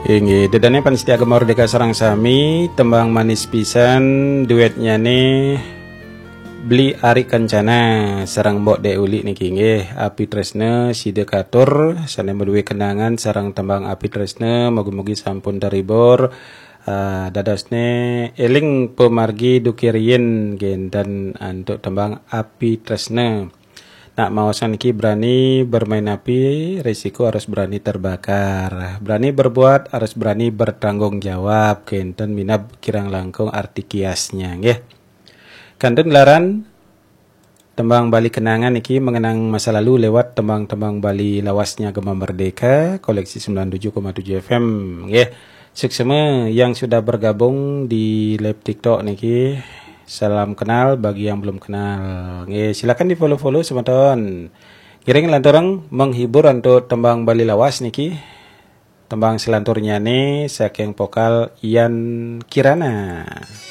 Inggih, dedane panitia Agama Merdeka sareng sami tembang manis pisan duetnya nih Beli Ari Kencana sarang Mbok Dek Uli niki nggih Api Tresna Side Katur sane meduwe kenangan sarang tembang Api Tresna mugi-mugi sampun terhibur dadosne eling pemargi dukirien gen dan untuk tembang Api Tresna. Nak mau saniki berani bermain api, risiko harus berani terbakar. Berani berbuat harus berani bertanggung jawab. Kenten minab kirang langkung arti kiasnya, nggih. Kanten laran tembang Bali kenangan iki mengenang masa lalu lewat tembang-tembang Bali lawasnya Agama Merdeka koleksi 97,7 FM, nggih. Seksema yang sudah bergabung di live TikTok niki. Salam kenal bagi yang belum kenal. Nggih, silakan di follow-follow semeton. Kiring lanturang menghibur untuk tembang Bali lawas niki. Tembang selanturnya nih saking vokal Ian Kirana.